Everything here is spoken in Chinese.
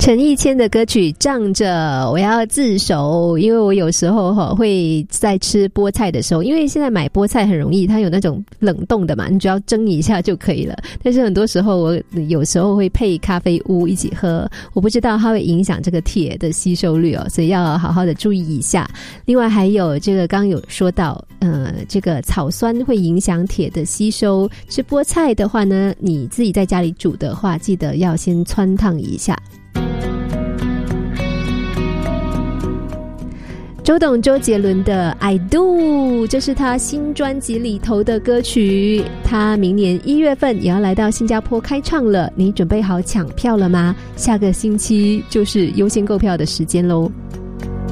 陈奕谦的歌曲仗着我要自首，因为我有时候会在吃菠菜的时候，因为现在买菠菜很容易，它有那种冷冻的嘛，你只要蒸一下就可以了，但是很多时候我有时候会配咖啡屋一起喝，我不知道它会影响这个铁的吸收率哦，所以要好好的注意一下。另外还有这个刚有说到这个草酸会影响铁的吸收，吃菠菜的话呢，你自己在家里煮的话记得要先汆烫一下。周董周杰伦的 I Do， 这是他新专辑里头的歌曲，他明年1月份也要来到新加坡开唱了，你准备好抢票了吗？下个星期就是优先购票的时间咯。